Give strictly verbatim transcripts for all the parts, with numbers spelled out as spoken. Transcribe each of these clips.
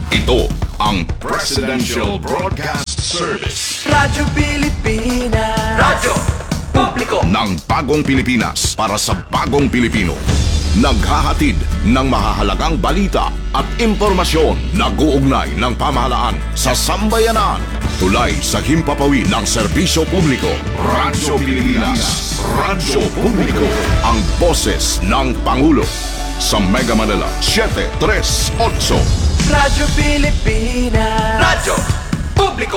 Ito ang Presidential Broadcast Service. Radyo Pilipinas. Radyo Publiko Ng bagong Pilipinas para sa bagong Pilipino. Naghahatid ng mahahalagang balita at impormasyon na guugnay ng pamahalaan sa sambayanan. Tulay sa himpapawid ng serbisyo publiko. Radyo Pilipinas. Radyo Publiko. Ang boses ng Pangulo. Sa Mega Manila, seven tres eight. Radyo Pilipinas. Radyo Publiko.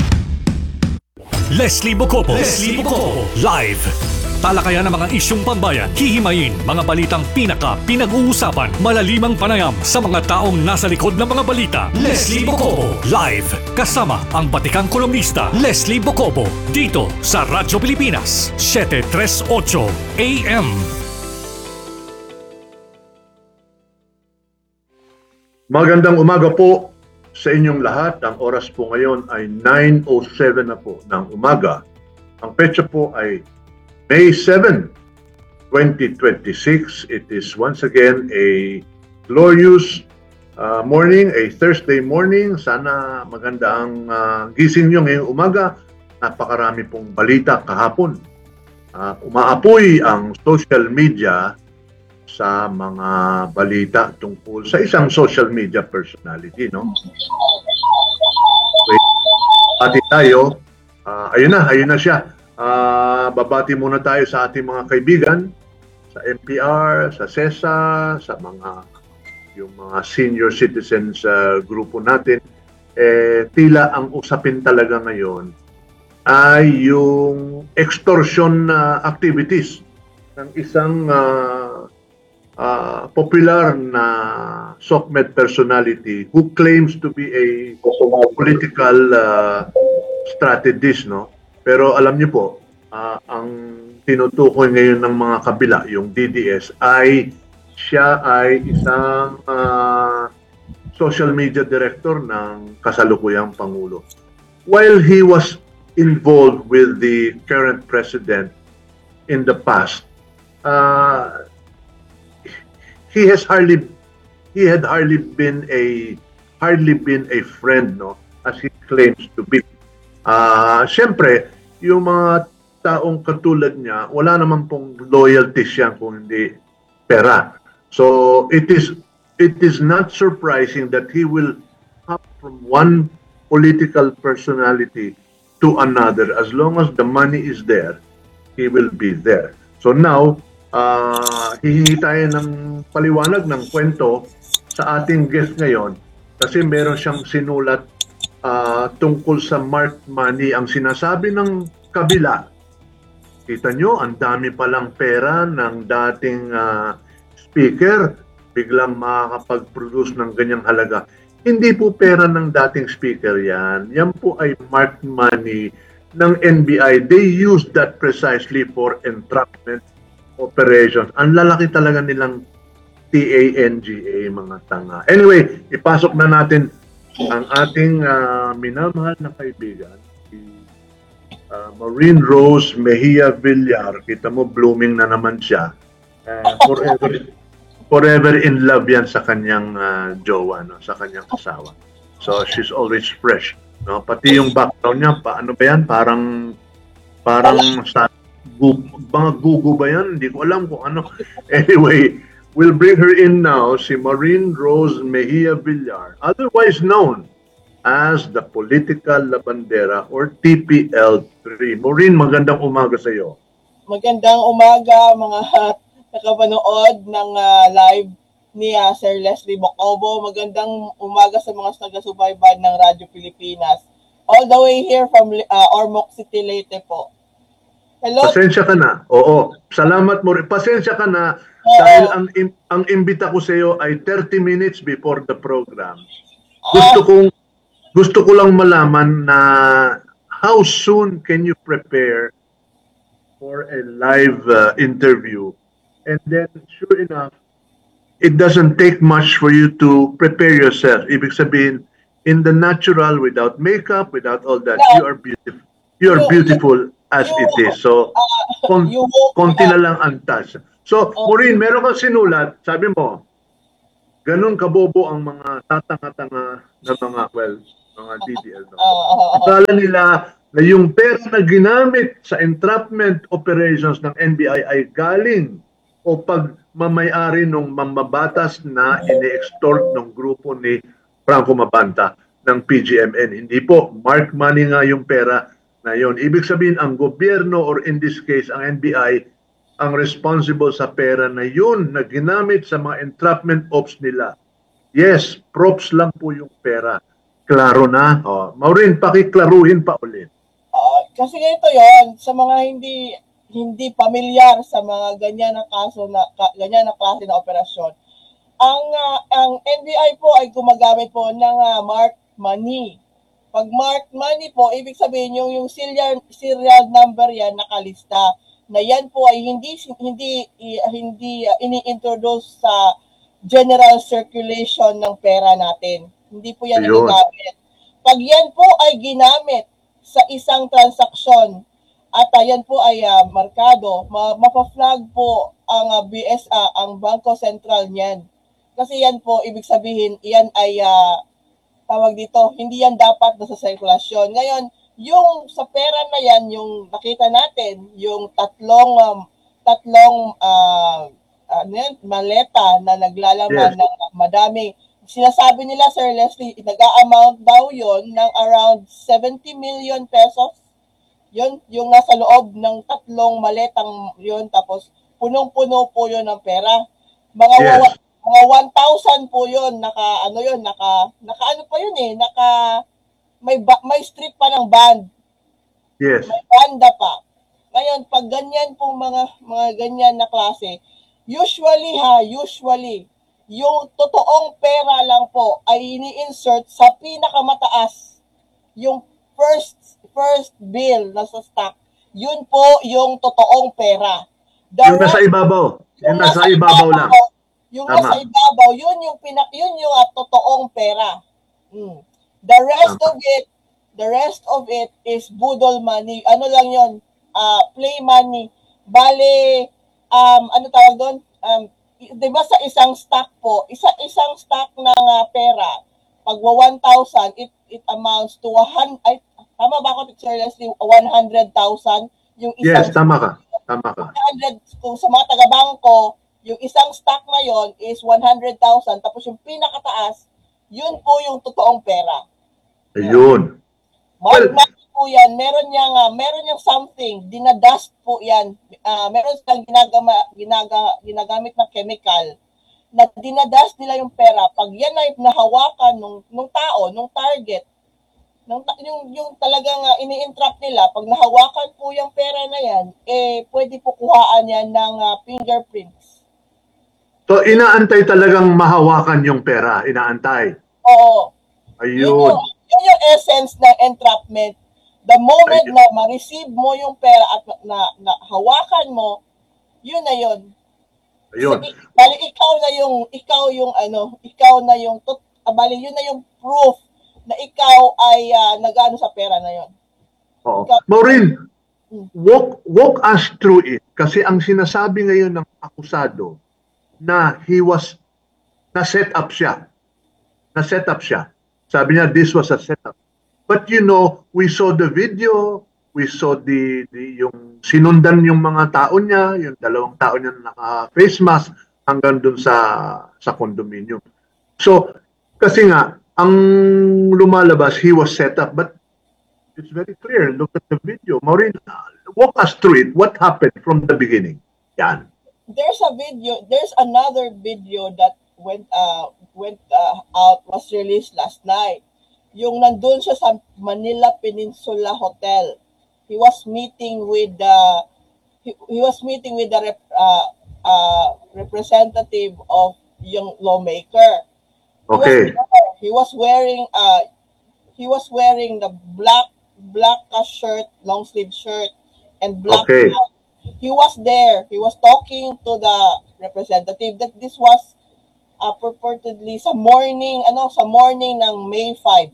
Leslie Bocopo. Leslie Bocopo. Live. Talakayan ng mga isyong pambayan, hihimayin mga balitang pinaka pinag-uusapan, malalimang panayam sa mga taong nasa likod ng mga balita. Leslie Bocopo. Live. Kasama ang batikang kolumnista Leslie Bocopo. Dito sa Radyo Pilipinas, seven tres eight A M. Magandang umaga po sa inyong lahat. Ang oras po ngayon ay nine oh seven na po ng umaga. Ang petsa po ay May seventh, twenty twenty-six. It is once again a glorious uh, morning, a Thursday morning. Sana maganda ang uh, gising nyo ngayong umaga. Napakarami pong balita kahapon. Uh, umaapoy ang social media sa mga balita tungkol sa isang social media personality, no? Wait, pati tayo. Uh, ayun na, ayun na siya. Uh, babati muna tayo sa ating mga kaibigan, sa N P R, sa S E S A, sa mga yung mga senior citizens uh, grupo natin. Eh, tila ang usapin talaga ngayon ay yung extortion uh, activities ng isang uh, Uh, popular na SOCMED personality who claims to be a political uh, strategist, no? Pero alam niyo po, uh, ang tinutukoy ngayon ng mga kabila, yung D D S, ay siya ay isang uh, social media director ng kasalukuyang Pangulo. While he was involved with the current president in the past, uh, he has hardly he had hardly been a hardly been a friend, no, as he claims to be. Ah, uh, syempre, yung mga taong katulad niya, wala naman pong loyalty siya kung hindi pera. So it is it is not surprising that he will hop from one political personality to another. As long as the money is there, he will be there. So now, Uh, hihingi tayo ng paliwanag ng kwento sa ating guest ngayon kasi meron siyang sinulat uh, tungkol sa marked money. Ang sinasabi ng kabila, kita nyo, ang dami palang pera ng dating uh, speaker, biglang makakapag-produce ng ganyang halaga. Hindi po pera ng dating speaker yan. Yan po ay marked money ng N B I. They use that precisely for entrapment operations. Ang lalaki talaga nilang T A N G A, mga tanga. Anyway, ipasok na natin ang ating uh, minamahal na kaibigan, si uh, Maureen Rose Mejia Villar. Kita mo, blooming na naman siya. Uh, forever, forever in love yan sa kanyang uh, jowa, no? Sa kanyang asawa. So, she's always fresh. No? Pati yung background niya, paano ba yan? Parang, parang sa mga gugu ba yan? Hindi ko alam kung ano. Anyway, we'll bring her in now, si Maureen Rose Mejia Villar, otherwise known as the Political Labandera or T P L three. Maureen, magandang umaga sa iyo. Magandang umaga mga nakapanood ng uh, live ni uh, Sir Leslie Bocopo. Magandang umaga sa mga taga-subaybay ng Radyo Pilipinas. All the way here from uh, Ormoc City, Leyte po. Hello? Pasensya ka na. Oo. Salamat mo. Pasensya ka na Oo. Dahil ang ang imbita ko sa iyo ay thirty minutes before the program. Gusto kong gusto ko lang malaman na how soon can you prepare for a live uh, interview? And then sure enough, it doesn't take much for you to prepare yourself. Ibig sabihin, in the natural, without makeup, without all that, you are beautiful. You are beautiful as it is. So, kon konti na lang ang touch. So, Maureen, meron kang sinulat, sabi mo, ganun kabobo ang mga tatanga-tanga na mga, well, mga D D L. No? Ah, Akala nila na yung pera na ginamit sa entrapment operations ng N B I ay galing o pagmamayari ng mambabatas na ini-extort ng grupo ni Franco Mabanta ng P G M N. Hindi po, mark money nga yung pera na yon. Ibig sabihin, ang gobyerno or in this case, ang N B I, ang responsible sa pera na yun na ginamit sa mga entrapment ops nila. Yes, props lang po yung pera. Klaro na. Oh, Maureen, pakiklaruhin pa ulit. ah, kasi ganito yon sa mga hindi hindi pamilyar sa mga ganyan na kaso na ka, ganyan na klase na operasyon. Ang ah, ang N B I po ay gumagamit po ng ah, marked money. Pag marked money po, ibig sabihin yung yung serial serial number yan nakalista na yan po ay hindi hindi hindi uh, ini-introduce sa general circulation ng pera natin. Hindi po yan Ayun. ginagamit. Pag yan po ay ginamit sa isang transaksyon at uh, yan po ay uh, markado, ma- mapa-flag po ang uh, B S A, ang Bangko Sentral niyan. Kasi yan po, ibig sabihin, yan ay uh, tawag dito, hindi yan dapat na sa sirkulasyon. Ngayon, yung sa pera na yan, yung nakita natin, yung tatlong um, tatlong uh, ano yan, maleta na naglalaman Yes. ng madami. Sinasabi nila, Sir Leslie, nag-a-amount daw yon ng around seventy million pesos. Yun, yung nasa loob ng tatlong maletang yun, tapos punong-puno po yun ng pera. Mga Yes. wawa- mga one thousand po yun, naka, ano yun, naka, naka ano pa yun eh, naka, may ba, may strip pa ng band, Yes. may banda pa. Ngayon, pag ganyan pong mga mga ganyan na klase, usually ha, usually, yung totoong pera lang po ay ini-insert sa pinakamataas. Yung first first bill na sa stock, yun po yung totoong pera. The Yung nasa rest- ibabaw. Yung nasa ibabaw lang. Yung Tama. nasa ibabaw, yun yung pinak yun yung uh, totoong pera. Mm. The rest Tama. of it, the rest of it is budol money. Ano lang yun? Uh, play money. Bale, um, ano tawag doon? Um, 'di ba sa isang stock po, isa isang stock ng uh, pera, pag one thousand, it it amounts to one hundred, ay, tama ba ako, Sir Leslie, one hundred thousand yung isang Yes, tama ka. Tama ka. one hundred, kung sa mga taga-bangko, yung isang stock na yon is one hundred thousand, tapos yung pinakataas, yun po yung totoong pera. Ayun. Mark Well- money po yan, meron niyang, uh, meron niyang something, dinadust po yan. Uh, meron silang ginagama, ginaga, ginagamit na chemical na dinadust nila yung pera. Pag yan ay nahawakan nung, nung tao, nung target, nung, yung, yung talagang uh, ini-entrap nila, pag nahawakan po yung pera na yan, eh, pwede po kuhaan yan ng uh, fingerprints. So, inaantay talagang mahawakan yung pera. Inaantay. Oo. Yun Ayun. yung, yun yung essence ng entrapment. The moment Ayun. na ma-receive mo yung pera at na, na hawakan mo, yun na yun. Ayun. Sabi, bali ikaw na yung ikaw yung ano, ikaw na yung tut, ah, bali yun na yung proof na ikaw ay uh, nag-ano sa pera na yun. Oo. Maureen, walk, walk us through it. Kasi ang sinasabi ngayon ng akusado na he was, na-set up siya. Na-set up siya. Sabi niya, this was a setup. But you know, we saw the video, we saw the, the yung sinundan yung mga tao niya, yung dalawang tao niya na naka-face mask hanggang dun sa sa condominium. So, kasi nga, ang lumalabas, he was set up. But it's very clear. Look at the video. Maureen, walk us through it. What happened from the beginning? Yan. There's a video, there's another video that went uh went uh, out, was released last night. Yung nandun siya sa Manila Peninsula Hotel. He was meeting with the he, he was meeting with the rep, uh, uh, representative of yung lawmaker. He Okay. was, he was wearing uh he was wearing the black black uh, shirt, long sleeve shirt, and black Okay. hat. He was there. He was talking to the representative. That this was uh, purportedly sa morning, ano, sa morning ng May fifth.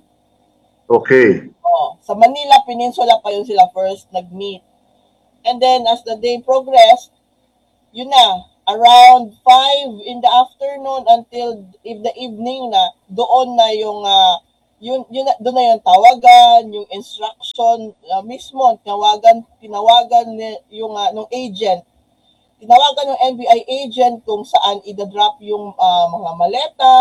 Okay. Oh, sa Manila Peninsula pa yun sila first nag-meet. And then as the day progressed, yun na, around five in the afternoon until if the evening na, doon na yung uh, yun, yun doon na yung tawagan, yung instruction uh, mismo, tinawagan tinawagan ni, yung uh, nung agent. Tinawagan ng N B I agent kung saan i-drop yung uh, mga maleta.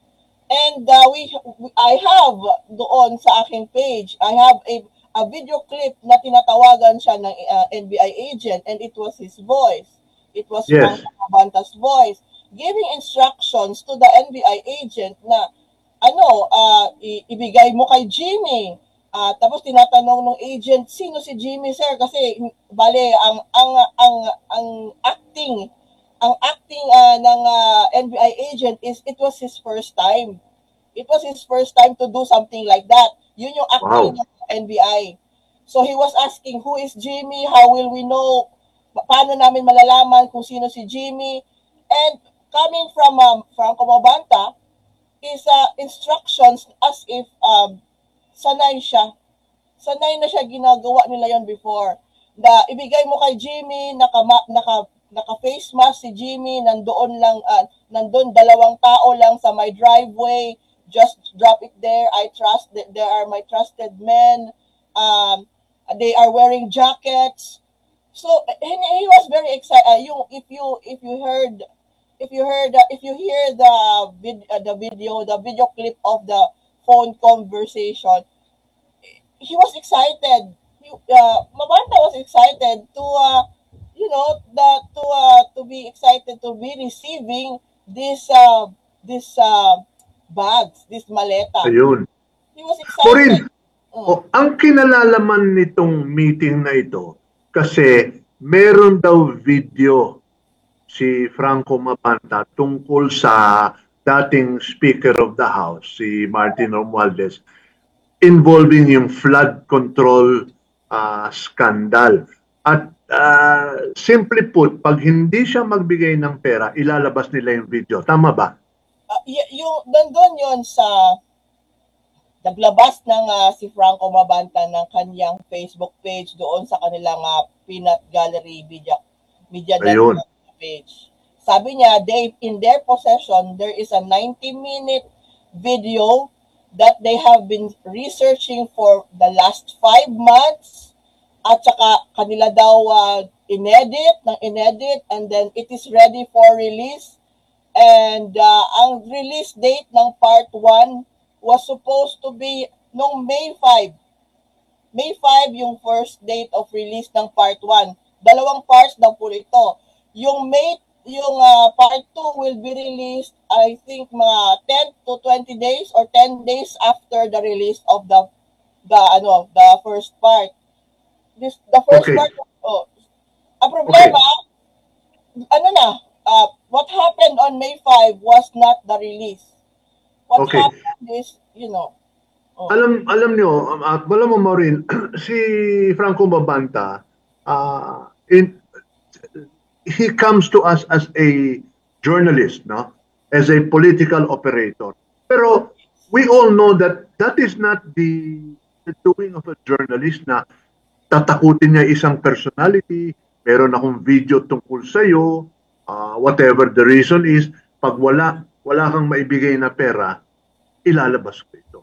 And uh, we I have doon sa aking page, I have a a video clip na tinatawagan siya ng uh, N B I agent, and it was his voice. It was Yes. Franco Mabanta's voice giving instructions to the N B I agent na ano, uh, i- ibigay mo kay Jimmy. Uh, tapos tinatanong ng agent, sino si Jimmy, sir? Kasi bale ang ang ang ang acting ang acting uh, ng uh, N B I agent is it was his first time. It was his first time to do something like that. Yun yung acting Wow. ng N B I. So he was asking, who is Jimmy? How will we know? Pa- Paano namin malalaman kung sino si Jimmy? And coming from um, Franco Mabanta is uh, instructions as if um, sanay siya. Sanay na siya, ginagawa nila yon before. Na ibigay mo kay Jimmy, naka, naka, naka face mask si Jimmy, nandoon lang, uh, nandoon dalawang tao lang sa my driveway, just drop it there. I trust that they are my trusted men. Um, they are wearing jackets. So he, he was very excited. Uh, yung if you if you heard if you heard uh, if you hear the vid, uh, the video the video clip of the phone conversation, he was excited. He, uh, Mabanta was excited to uh, you know the to uh, to be excited to be receiving this uh, this uh, bags, this maleta. Ayun. He was Corinne, excited. Mm. o, ang kinalalaman nitong meeting na ito, kasi meron daw video si Franco Mabanta tungkol sa dating Speaker of the House, si Martin Romualdez, involving yung flood control uh, scandal. At uh, simply put, pag hindi siya magbigay ng pera, ilalabas nila yung video. Tama ba? Uh, y- yung nandun yon sa naglabas ng uh, si Franco Mabanta ng kanyang Facebook page doon sa kanilang uh, Peanut Gallery Media, Media Ayun. Network page. Sabi niya, they, in their possession, there is a ninety minute video that they have been researching for the last five months. At saka kanila daw uh, inedit, ng inedit, and then it is ready for release. And uh, ang release date ng part one was supposed to be noong May fifth. May fifth yung first date of release ng part one. Dalawang parts daw po ito. Yung May yung uh, part two will be released, I think mga ten to twenty days or ten days after the release of the the ano, the first part. This the first Okay. part oh, ang problema ano na, uh, what happened on May fifth was not the release. What Okay. happened is, you know, oh, Alam alam niyo, um, at alam mo Maureen, si Franco Mabanta, uh, in he comes to us as a journalist, no? As a political operator. Pero we all know that that is not the, the doing of a journalist na tatakutin niya isang personality, meron akong video tungkol sa iyo, uh, whatever the reason is, pag wala wala kang maibigay na pera, ilalabas ko ito.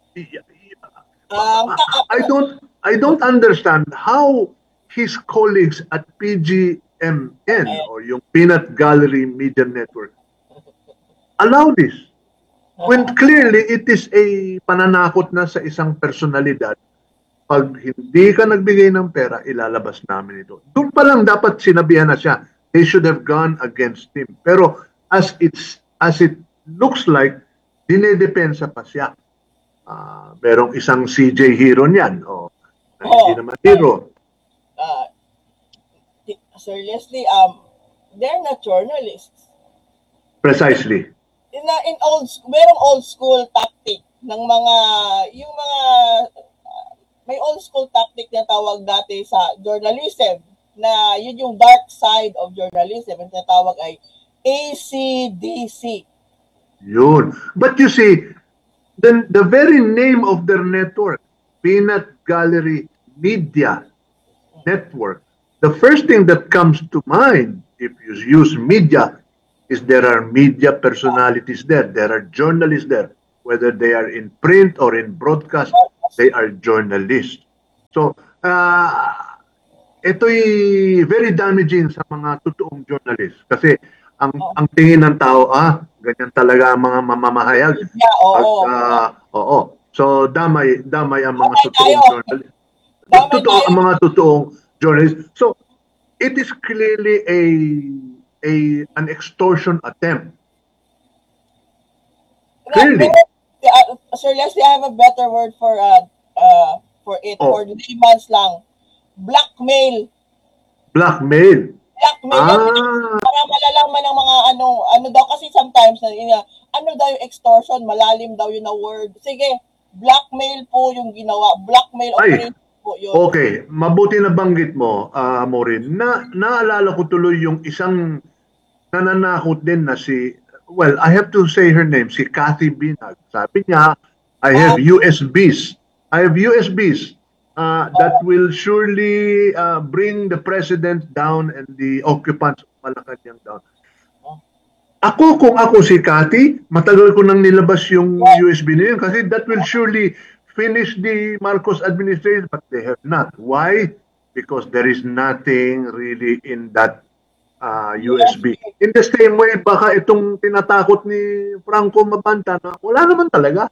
um, I don't I don't understand how his colleagues at P G M N or yung Peanut Gallery Media Network allow this when clearly it is a pananakot na sa isang personalidad. Pag hindi ka nagbigay ng pera, ilalabas namin ito. Doon pa lang dapat sinabihan na siya. They should have gone against him. Pero as it's as it looks like, dinedepensa pa siya. Uh, merong isang C J hero niyan. O, na hindi Oh. naman hero. uh, Sir Leslie, um, they're not journalists. Precisely. In, uh, in old, merong old school tactic ng mga, yung mga, uh, may old school tactic na tawag dati sa journalism, na yun yung dark side of journalism, ang tinatawag ay A C D C. Yun. But you see, the, the very name of their network, Peanut Gallery Media Network, the first thing that comes to mind if you use media, is there are media personalities there, there are journalists there, whether they are in print or in broadcast, they are journalists. So, uh, ito'y very damaging sa mga totoong journalists kasi ang ang tingin ng tao, ah, ganyan talaga ang mga mamamahayag. Yeah, oo. Pag, ah, oo. So, damay, damay ang mga Damay totoong tayo. journalists. Damay Totoo tayo. ang mga totoong journalists. So, it is clearly a a an extortion attempt. Clearly. Uh, Sir Leslie, I have a better word for uh, uh, for it, Oh. for layman's lang. Blackmail. Blackmail. Blackmail. Yan, Ah, para malalaman ng mga ano, ano daw, kasi sometimes, na, yun nga, ano daw yung extortion, malalim daw yun na word. Sige, blackmail po yung ginawa. Blackmail Ay. operation po yun. okay, mabuti na banggit mo, ah, Maureen. Na naalala ko tuloy yung isang nananakot din na si, well, I have to say her name, si Cathy Binag. Sabi niya, I have U S Bs. I have U S Bs uh, that will surely uh, bring the president down and the occupants of Malacanang down. Ako, kung ako si Cathy, matagal ko nang nilabas yung U S B na yun kasi that will surely finish the Marcos administration, but they have not. Why? Because there is nothing really in that uh, U S B. In the same way, baka itong tinatakot ni Franco Mabanta na wala naman talaga.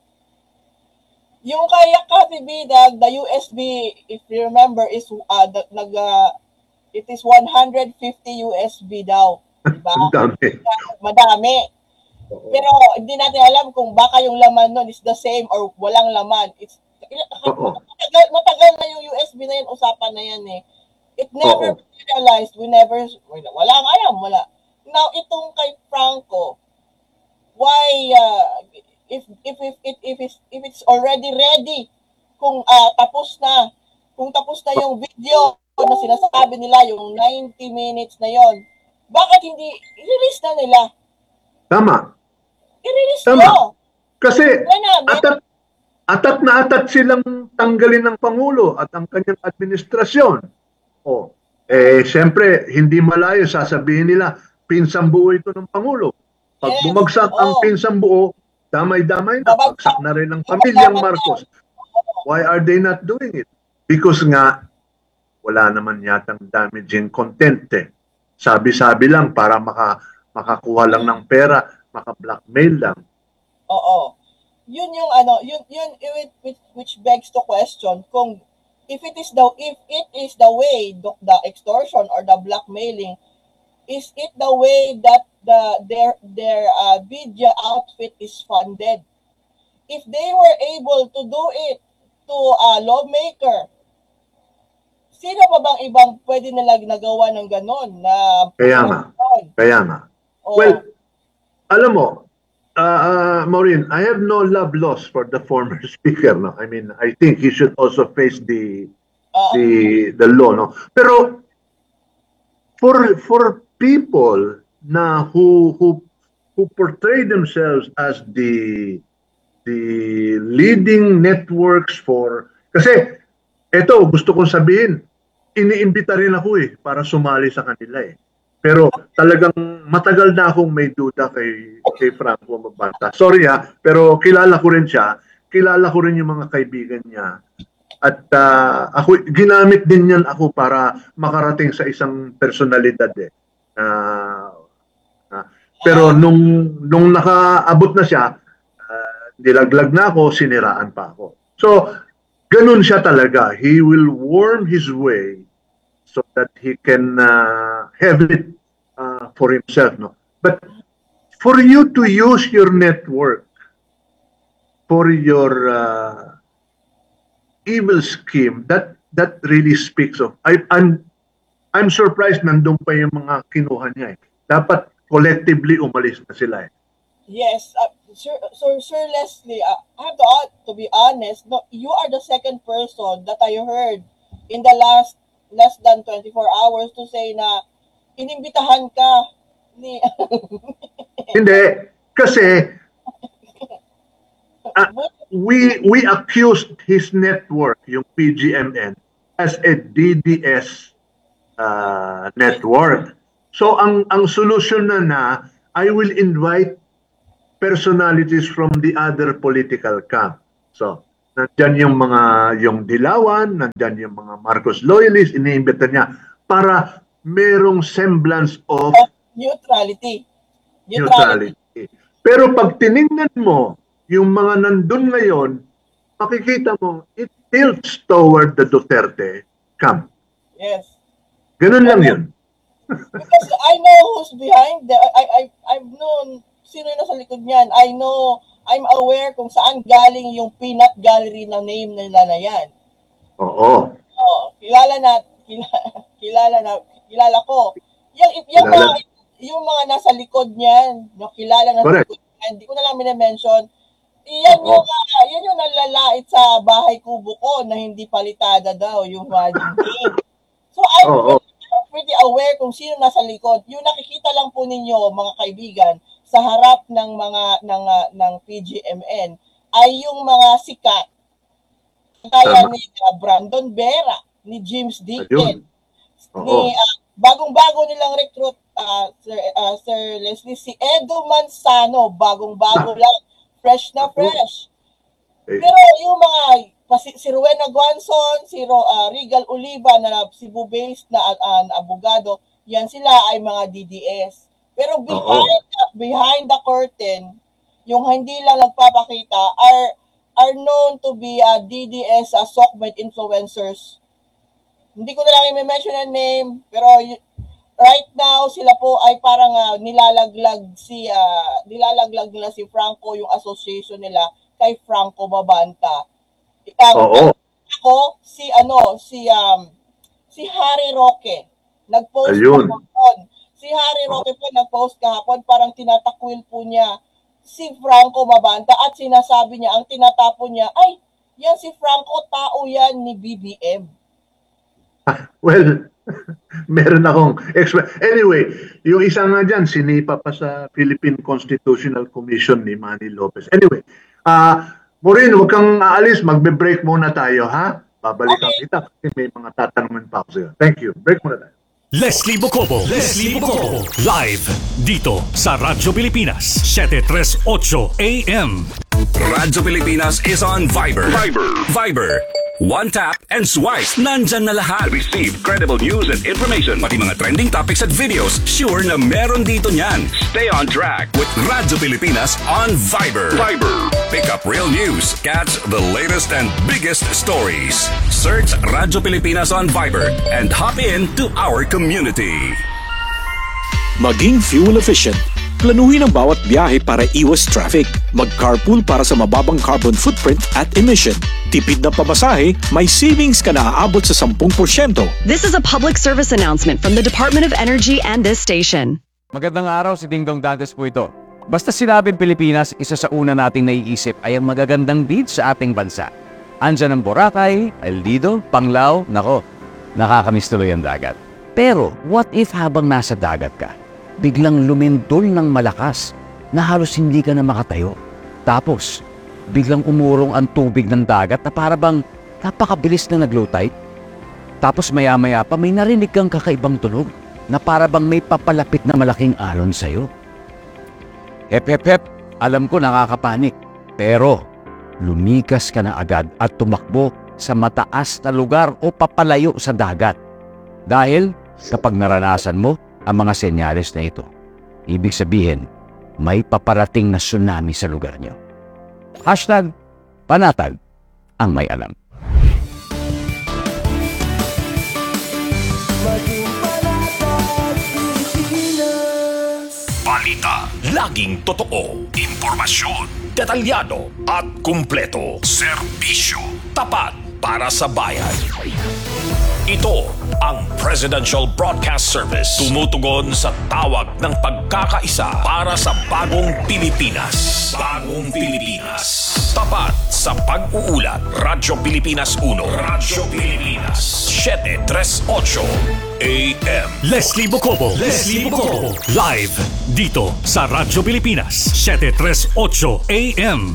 Yung kay Cathy Bidag, the U S B, if you remember, is uh, the, nag, uh, it is one hundred fifty U S B daw. Diba? Ang dami. Madami. Pero hindi natin alam kung baka yung laman nun is the same or walang laman. It's, Oo. matagal, matagal na yung U S B na yun, usapan na yan eh. It never Oo. realized, we never, wala ang alam, wala. Now, itong kay Franco, why, uh, if, if, if, if, if, it's, if it's already ready, kung uh, tapos na, kung tapos na yung video na sinasabi nila, yung ninety minutes na yon, bakit hindi, i-release na nila? Tama. I-release Tama. nyo. Kasi Wala namin. atat, atat na atat silang tanggalin ng Pangulo at ang kanyang administrasyon. O, eh, siyempre, hindi malayo, sasabihin nila, pinsang buo ito ng Pangulo. Pag Yes, bumagsak ang oo. pinsang buo, damay-damay na, Babagsak. bagsak na rin ang pamilyang Marcos. Why are they not doing it? Because nga, wala naman yatang damaging content eh. Sabi-sabi lang para maka, makakuha lang ng pera, maka-blackmail lang. Oo. Yun yung ano, yun yun it, which, which begs to question kung if it is the if it is the way the, the extortion or the blackmailing, is it the way that the their their uh, media outfit is funded? If they were able to do it to a lawmaker, sino pa bang ibang pwede nila nagawa ng ganon na Kaya nga. Kaya nga. Oo. Well, alam mo, uh, uh, Maureen, I have no love lost for the former speaker. No? I mean, I think he should also face the Oo. the the law. No? Pero for for people na who who who portray themselves as the the leading networks for, kasi eto gusto kong sabihin, iniimbita rin ako eh para sumali sa kanila eh. Pero talagang matagal na akong may duda kay kay Franco Mabanta. Sorry ha, pero kilala ko rin siya, kilala ko rin yung mga kaibigan niya. At uh, ako ginamit din niyan ako para makarating sa isang personalidad eh. Uh, uh, pero nung nung nakaabot na siya, uh, nilaglag na ako, siniraan pa ako. So ganun siya talaga. He will worm his way so that he can uh, have it uh, for himself. No? But for you to use your network for your uh, evil scheme, that that really speaks of. I, I'm I'm surprised nandun pa yung mga kinuha niya. Eh. Dapat collectively umalis na sila. Eh. Yes, uh, Sir, Sir, Sir Leslie, uh, I have to, uh, to be honest, no, you are the second person that I heard in the last less than twenty-four hours to say na inimbitahan ka ni... Hindi, kasi uh, we we accused his network, yung P G M N, as a D D S uh, network. So ang ang solution na na, I will invite personalities from the other political camp. So, nandyan yung mga, yung Dilawan, nandyan yung mga Marcos loyalists, iniimbita niya para merong semblance of Neutrality. neutrality. Pero pag tiningnan mo, yung mga nandun ngayon, makikita mo, it tilts toward the Duterte camp. Yes. Ganun lang yun. Because I know who's behind the, I, I, I've known sino yung nasa likod niyan. I know, I'm aware kung saan galing yung peanut gallery na name nila na yan. Oo. Oh, kilala na, kilala, kilala na, kilala ko. Yung, yung, Kilala. mga, yung mga nasa likod niyan, no, kilala na Correct. sa likod niyan, hindi ko na lang minimension. Yan Oo. yung, uh, yan yung nalalait sa bahay kubo ko na hindi palitada daw yung wedding game. So I'm Oo. pretty, pretty aware kung sino nasa likod. Yung nakikita lang po ninyo, mga kaibigan, sa harap ng mga ng uh, ng P G M N ay yung mga sikat. Kaya Tama. ni uh, Brandon Vera, ni James Dicken, Ayun. Oo. ni uh, bagong-bago nilang recruit uh, Sir, uh, Sir Leslie, si Edo Manzano, bagong-bago lang, fresh na fresh. Eh, Pero yung mga si, si Rowena Guanzon, si Ro, uh, Regal Oliva na Cebu-based na uh, na abogado, yan sila ay mga D D S. Pero behind the, behind the curtain, yung hindi lang nagpapakita are are known to be uh, D D S uh, Sokmed influencers. Hindi ko na lang i-mention ang name, pero y- right now sila po ay parang uh, nilalaglag si uh, nilalaglag nila si Franco, yung association nila kay Franco Mabanta. Ang Oo. ako si ano si um si Harry Roque nag-post Ayun. kahapon. Si Harry Roque po nag-post kahapon, parang tinatakwil po niya si Franco Mabanta at sinasabi niya, ang tinatapon niya, ay, yan si Franco, tao yan ni B B M. Well, meron akong exp- Anyway, yung isa nga dyan, sinipa pa sa Philippine Constitutional Commission ni Manny Lopez. Anyway, ah Maureen, huwag kang aalis. Magbe-break muna tayo, ha? Babalikan Okay. kita kasi may mga tatanungan pa ako sa'yo. Thank you. Break muna tayo. Leslie Bocobo, Leslie Bocobo, live dito sa Radyo Pilipinas, seven thirty-eight A M. Radyo Pilipinas is on Viber. Viber. Viber. One tap and swipe. Nandyan na lahat. Receive credible news and information. Pati mga trending topics at videos, sure na meron dito niyan. Stay on track with With Radyo Pilipinas on Viber. Viber. Pick up real news. Catch the latest and biggest stories. Search Radyo Pilipinas on Viber and hop in to our community. Maging fuel efficient. Planuhin ang bawat biyahe para iwas traffic. Mag-carpool para sa mababang carbon footprint at emission. Tipid na pamasahe, may savings ka na aabot sa ten percent. This is a public service announcement from the Department of Energy and this station. Magandang araw, si Dingdong Dantes po ito. Basta sinabing Pilipinas, isa sa una nating naiisip ay ang magagandang beach sa ating bansa. Andyan ang Boracay, El Nido, Panglao, nako, nakakamiss tuloy ang dagat. Pero, what if habang nasa dagat ka, biglang lumindol ng malakas na halos hindi ka na makatayo? Tapos, biglang umurong ang tubig ng dagat na para bang napakabilis na nag-low tide? Tapos maya-maya pa may narinig kang kakaibang tunog na para bang may papalapit na malaking alon sa'yo. Hep, hep, hep, alam ko nakakapanik. Pero, lumikas ka na agad at tumakbo sa mataas na lugar o papalayo sa dagat. Dahil, kapag naranasan mo ang mga senyales na ito, ibig sabihin, may paparating na tsunami sa lugar nyo. Hashtag, panatag ang may alam. Maging panatag Pilipinas. Balita, laging totoo. Impormasyon, detalyado at kumpleto. Serbisyo, tapat para sa bayan. Ito ang Presidential Broadcast Service. Tumutugon sa tawag ng pagkakaisa para sa bagong Pilipinas. Bagong Pilipinas. Tapat sa pag-uulat. Radyo Pilipinas one. Radyo Pilipinas seven thirty-eight A M. Leslie Bocobo, Leslie Bocobo, live dito sa Radyo Pilipinas, seven thirty-eight A M.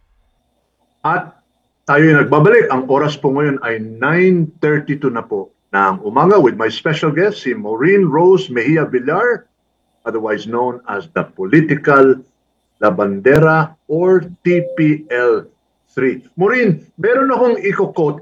At tayo yung nagbabalik. Ang oras po ngayon ay nine thirty-two na po ng umaga with my special guest, si Maureen Rose Mejia Villar, otherwise known as the Political Labandera or T P L three. Maureen, meron akong i-quote